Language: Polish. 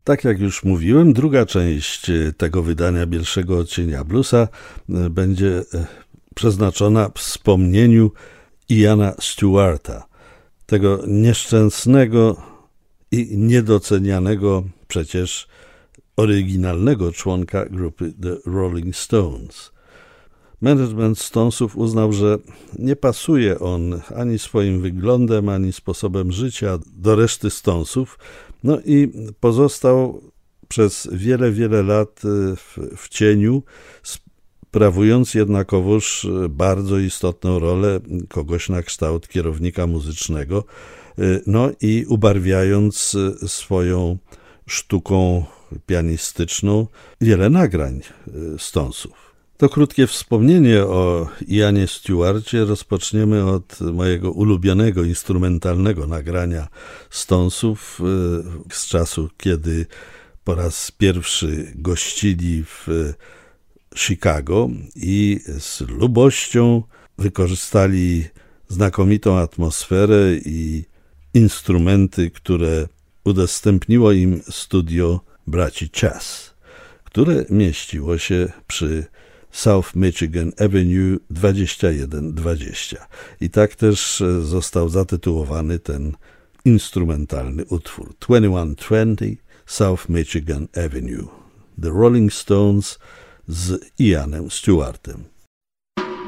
Tak jak już mówiłem, druga część tego wydania Bielszego Odcienia Bluesa będzie przeznaczona wspomnieniu Iana Stewarta, tego nieszczęsnego i niedocenianego przecież oryginalnego członka grupy The Rolling Stones. Management Stonesów uznał, że nie pasuje on ani swoim wyglądem, ani sposobem życia do reszty Stonesów, no i pozostał przez wiele, wiele lat w cieniu, sprawując jednakowoż bardzo istotną rolę kogoś na kształt kierownika muzycznego, no i ubarwiając swoją sztuką pianistyczną wiele nagrań Stonesów. To krótkie wspomnienie o Ianie Stewarcie rozpoczniemy od mojego ulubionego instrumentalnego nagrania Stonesów z czasu, kiedy po raz pierwszy gościli w Chicago i z lubością wykorzystali znakomitą atmosferę i instrumenty, które udostępniło im studio braci Chas, które mieściło się przy South Michigan Avenue 2120. I tak też został zatytułowany ten instrumentalny utwór 2120 South Michigan Avenue. The Rolling Stones z Ianem Stewartem.